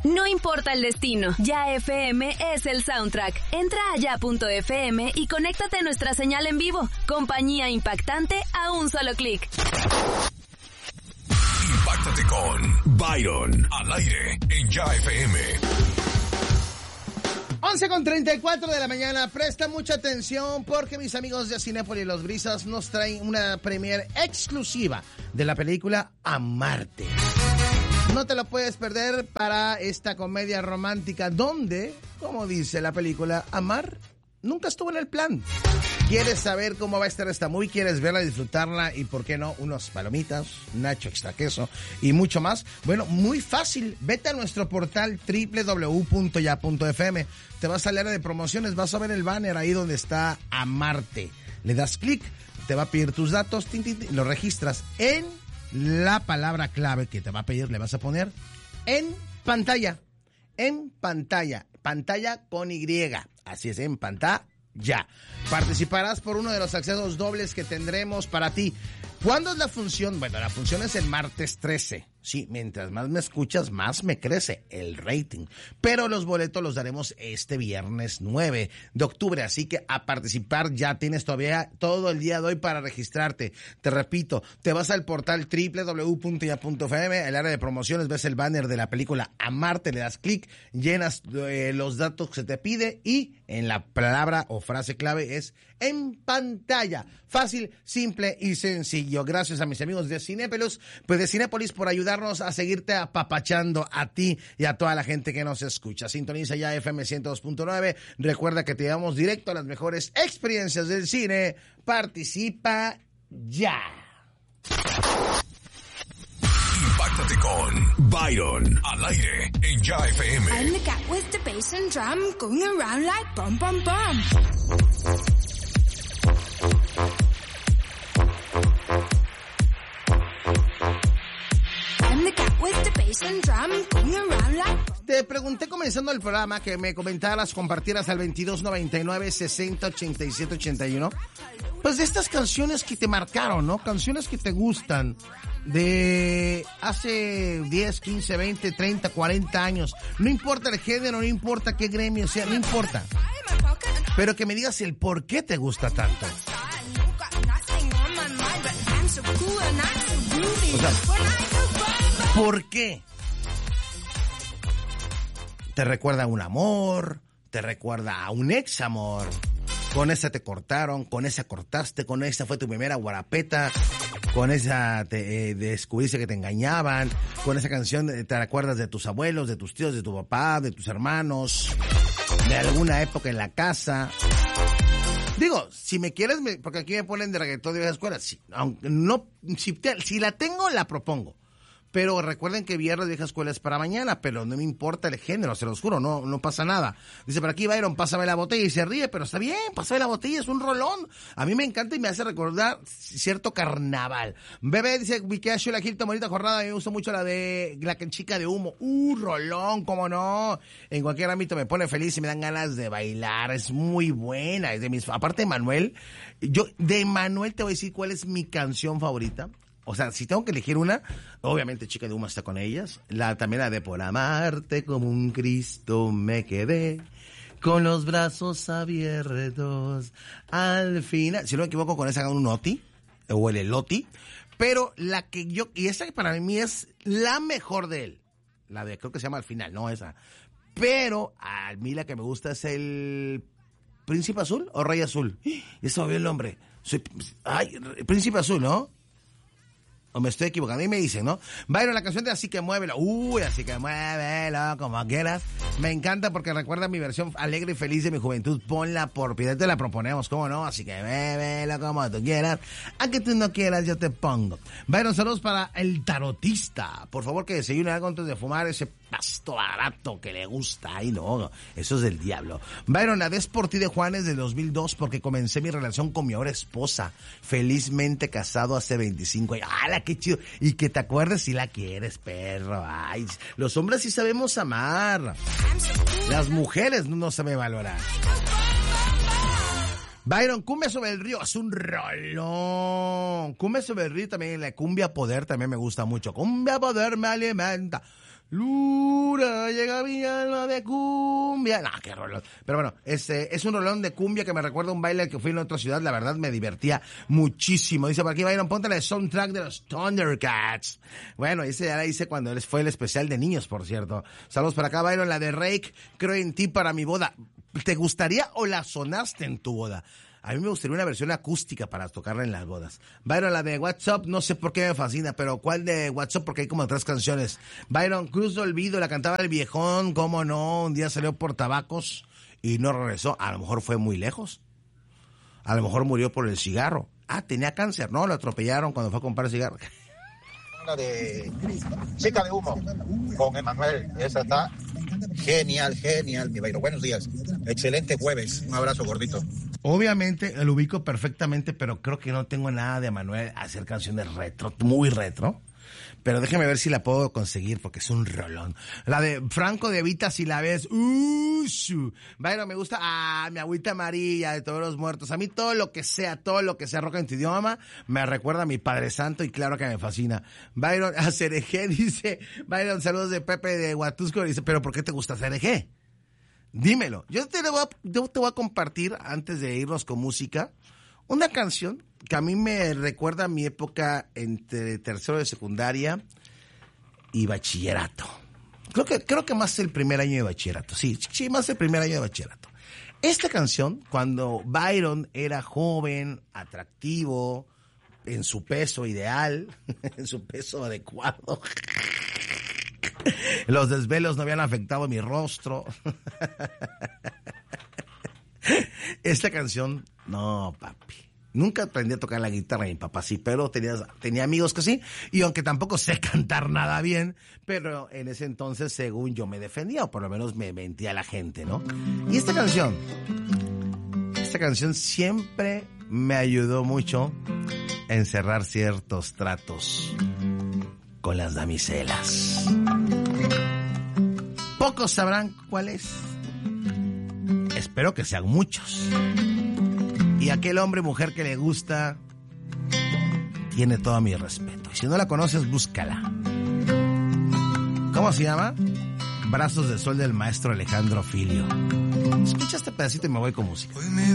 No importa el destino, Ya FM es el soundtrack. Entra a ya.fm y conéctate a nuestra señal en vivo. Compañía impactante a un solo clic. Impáctate con Byron al aire en Ya FM. 11:34 de la mañana. Presta mucha atención porque mis amigos de Cinépolis y Los Brisas nos traen una premiere exclusiva de la película Amarte. No te lo puedes perder para esta comedia romántica donde, como dice la película, amar nunca estuvo en el plan. ¿Quieres saber cómo va a estar esta movie? ¿Quieres verla, disfrutarla y, por qué no, unos palomitas, nacho extra queso y mucho más? Bueno, muy fácil. Vete a nuestro portal www.ya.fm. Te vas al área de promociones, vas a ver el banner ahí donde está Amarte. Le das clic, te va a pedir tus datos, lo registras en la palabra clave que te va a pedir, le vas a poner en pantalla. En pantalla. Pantalla con Y. Así es, en pantalla. Participarás por uno de los accesos dobles que tendremos para ti. ¿Cuándo es la función? Bueno, la función es el martes 13. Sí, mientras más me escuchas, más me crece el rating. Pero los boletos los daremos este viernes 9 de octubre. Así que a participar ya tienes todavía todo el día de hoy para registrarte. Te repito, te vas al portal www.ya.fm, el área de promociones, ves el banner de la película Amarte, le das clic, llenas los datos que se te pide y en la palabra o frase clave es en pantalla. Fácil, simple y sencillo. Gracias a mis amigos de Cinépolis, pues de Cinépolis por ayudarnos a seguirte apapachando a ti y a toda la gente que nos escucha. Sintoniza Ya FM 102.9. Recuerda que te llevamos directo a las mejores experiencias del cine. Participa ya. Impáctate con Byron al aire en Ya FM. I'm the cat with the bass and drum going around like bum bum bum. Te pregunté comenzando el programa que me comentaras, compartieras al 2299-608781. Pues de estas canciones que te marcaron, ¿no? Canciones que te gustan de hace 10, 15, 20, 30, 40 años. No importa el género, no importa qué gremio sea, no importa. Pero que me digas el por qué te gusta tanto. O sea, ¿por qué? Te recuerda a un amor, te recuerda a un ex amor. Con esa te cortaron, con esa cortaste, con esa fue tu primera guarapeta, con esa te descubriste que te engañaban, con esa canción te recuerdas de tus abuelos, de tus tíos, de tu papá, de tus hermanos, de alguna época en la casa. Digo, si me quieres, porque aquí me ponen de reggaetón de vieja escuela, si la tengo, la propongo. Pero recuerden que viernes de vieja escuela es para mañana, pero no me importa el género, se los juro, no pasa nada. Dice, por aquí Byron, pásame la botella, y se ríe, pero está bien, pásame la botella, es un rolón. A mí me encanta y me hace recordar cierto carnaval. Bebé dice, Viqueacho, la Hilton, bonita jornada, a mí me gusta mucho la chica de humo. Rolón, cómo no. En cualquier ámbito me pone feliz y me dan ganas de bailar, es muy buena. Es de aparte de Manuel, de Manuel te voy a decir cuál es mi canción favorita. O sea, si tengo que elegir una, obviamente Chica de Humo está con ellas. También la de Por amarte como un Cristo me quedé, con los brazos abiertos al final. Si no me equivoco, con esa hagan un Oti, o el Eloti. Pero y esa para mí es la mejor de él. La de, creo que se llama Al Final, no esa. Pero a mí la que me gusta es el Príncipe Azul o Rey Azul. Eso me olvidó el nombre. Príncipe Azul, ¿no? O me estoy equivocando, y me dicen, ¿no? Byron, la canción de Así que muévelo. Así que muévelo como quieras. Me encanta porque recuerda mi versión alegre y feliz de mi juventud. Ponla por piedad, te la proponemos, ¿cómo no? Así que muévelo como tú quieras. Aunque tú no quieras, yo te pongo. Byron, saludos para el tarotista. Por favor, que desayune algo antes de fumar ese pasto barato que le gusta. Ay, no, eso es del diablo. Byron, la vez por ti de Juanes del 2002 porque comencé mi relación con mi ahora esposa. Felizmente casado hace 25 años. ¡Hala, qué chido! Y que te acuerdes si la quieres, perro. Ay, los hombres sí sabemos amar. Las mujeres no saben valorar. Byron, Cumbia sobre el río, es un rolón. Cumbia sobre el río también, la cumbia poder también me gusta mucho. Cumbia poder me alimenta. Luna, llega mi alma de cumbia. No, qué rolón. Pero bueno, es un rolón de cumbia que me recuerda a un baile que fui en otra ciudad. La verdad me divertía muchísimo. Dice por aquí, Byron, ponte el soundtrack de los Thundercats. Bueno, ese ya la hice cuando fue el especial de niños, por cierto. Saludos para acá, Byron, la de Rake, Creo en ti para mi boda. ¿Te gustaría o la sonaste en tu boda? A mí me gustaría una versión acústica para tocarla en las bodas. Byron, la de WhatsApp, no sé por qué me fascina, pero ¿cuál de WhatsApp? Porque hay como 3 canciones. Byron, Cruz de Olvido, la cantaba el viejón, cómo no, un día salió por tabacos y no regresó. A lo mejor fue muy lejos. A lo mejor murió por el cigarro. Ah, tenía cáncer, ¿no? Lo atropellaron cuando fue a comprar cigarro. La de Chica de Humo, con Emanuel, esa está genial, mi Byron. Buenos días, excelente jueves, un abrazo gordito. Obviamente lo ubico perfectamente, pero creo que no tengo nada de Manuel a hacer canciones retro, muy retro. Pero déjeme ver si la puedo conseguir porque es un rolón. La de Franco de Vita, si la ves. Byron, me gusta. Mi agüita amarilla de Todos los Muertos. A mí todo lo que sea rock en tu idioma, me recuerda a mi Padre Santo y claro que me fascina. Byron, a Cereje dice, Byron, saludos de Pepe de Huatusco. Dice, pero ¿por qué te gusta Cereje? Dímelo. Yo te voy a compartir, antes de irnos con música, una canción que a mí me recuerda a mi época entre tercero de secundaria y bachillerato. Creo que más el primer año de bachillerato. Sí, más el primer año de bachillerato. Esta canción, cuando Byron era joven, atractivo, en su peso ideal, en su peso adecuado, los desvelos no habían afectado mi rostro. Esta canción, no, papi. Nunca aprendí a tocar la guitarra, mi papá sí, pero tenía amigos que sí, y aunque tampoco sé cantar nada bien, pero en ese entonces, según yo, me defendía, o por lo menos me mentía a la gente, ¿no? Y esta canción siempre me ayudó mucho a encerrar ciertos tratos con las damiselas. Pocos sabrán cuál es. Espero que sean muchos. Y aquel hombre, mujer que le gusta, tiene todo mi respeto. Y si no la conoces, búscala. ¿Cómo se llama? Brazos de Sol del maestro Alejandro Filio. Escucha este pedacito y me voy con música.